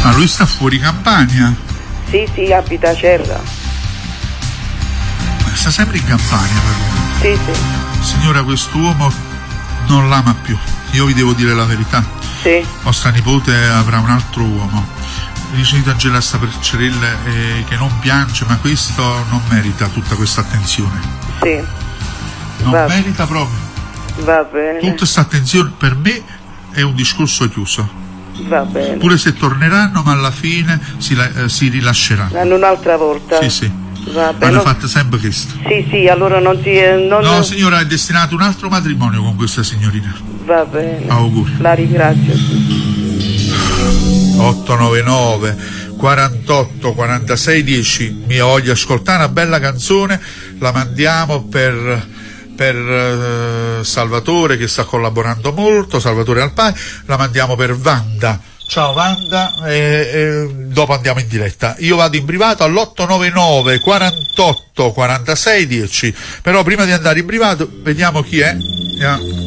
Ma lui sta fuori Campania? Sì, abita a Cerra. Ma sta sempre in Campania però. Sì. Signora, quest'uomo non l'ama più. Io vi devo dire la verità. Sì. Vostra nipote avrà un altro uomo. Dice Angela sta per Cerelle che non piange, ma questo non merita tutta questa attenzione. Sì. Non merita proprio. Va bene. Tutta questa attenzione per me è un discorso chiuso. Va bene. Pure se torneranno, ma alla fine si rilasceranno. Un'altra volta. Sì. Va bene. Hanno fatto sempre questo. Sì, allora non si... No, signora, è destinato un altro matrimonio con questa signorina. Va bene. Auguri. La ringrazio. 899 48 46 10. Mia voglia ascoltare una bella canzone, la mandiamo per Salvatore che sta collaborando molto, Salvatore Alpai, la mandiamo per Wanda. Ciao Wanda, dopo andiamo in diretta. Io vado in privato all'899 48 46 10, però prima di andare in privato vediamo chi è.